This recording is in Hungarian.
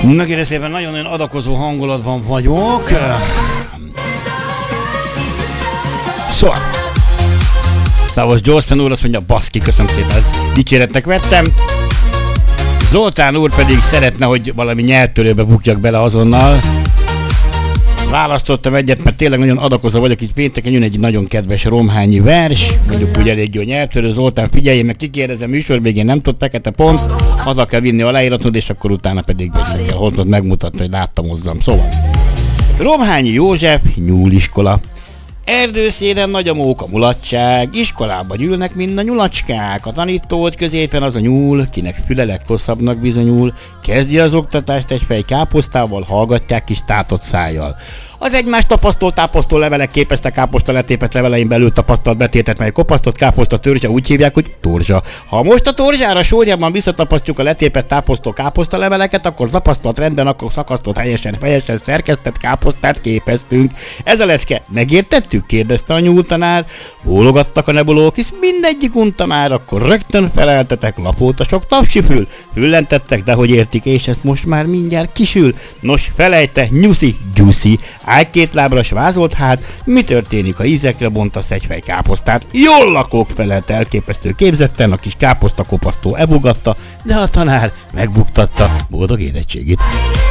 Na kérlek szépen, nagyon adakozó hangulatban vagyok. Szóval Szávos Gyorsan úr azt mondja, baszki, köszönöm szépen, dicséretnek vettem. Zoltán úr pedig szeretne, hogy valami nyelvtörőbe bukjak bele azonnal. Választottam egyet, mert tényleg nagyon adakozó vagyok, így pénteken jön egy nagyon kedves romhányi vers, mondjuk úgy elég jó nyelvtörő. Zoltán, figyelj, meg kikérdezem, műsor végén nem tud fekete pont, haza kell vinni a leíratod, és akkor utána pedig meg kell hoznod megmutatni, hogy láttam hozzám. Szóval Romhányi József, nyúliskola. Erdőszélen nagy a móka mulatság, iskolába gyűlnek mind a nyulacskák, a tanítót középen az a nyúl, kinek füle leghosszabbnak bizonyul, kezdi az oktatást egy fej káposztával, hallgatják kis tátott szájjal. Az egymást tapasztolt táposztó levelek képezte káposzta letépet levelein belül tapasztalt betétet, mely kopasztott káposzta törzse, úgy hívják, hogy torzsa. Ha most a torzsára sorjában visszatapasztjuk a letépet táposztó káposzta leveleket, akkor tapasztalt rendben, akkor szakasztott helyesen szerkesztett káposztát képeztünk. Ez a lecke, megértettük? Kérdezte a nyúltanár. Bólogattak a nebulók, hisz mindegyik unta már, akkor rögtön feleltetek, lapóta sok tapsifül, füllentettek, de hogy értik, és ezt most már mindjárt kisül. Nos, felejte, nyuszi, gyuszi, állj két lábra, s vázolt hát, mi történik, ha ízekre bontasz egy fej káposztát? Jól lakók, felelte elképesztő képzetten, a kis káposztakopasztó ebugatta, de a tanár megbuktatta boldog érettségit.